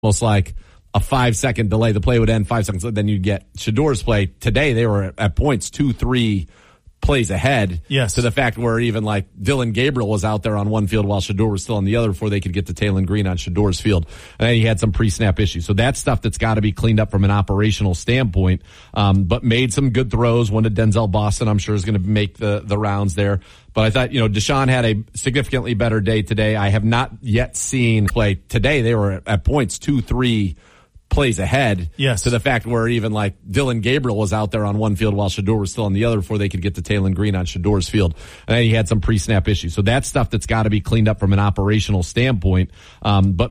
almost like a 5-second delay. The play would end 5 seconds, then you'd get Shedor's play. Today, they were at points 2-3 plays ahead. Yes. To the fact where even like Dylan Gabriel was out there on one field while Shedeur was still on the other before they could get to Taylon Green on Shedor's field. And then he had some pre-snap issues. So that's stuff that's got to be cleaned up from an operational standpoint. But made some good throws. One to Denzel Boston, I'm sure is going to make the rounds there. But I thought, Deshaun had a significantly better day today. I have not yet seen play. Today, they were at points 2-3 plays ahead. Yes. To the fact where even like Dylan Gabriel was out there on one field while Shedeur was still on the other before they could get to Taylon Green on Shedor's field. And then he had some pre-snap issues. So that's stuff that's got to be cleaned up from an operational standpoint. But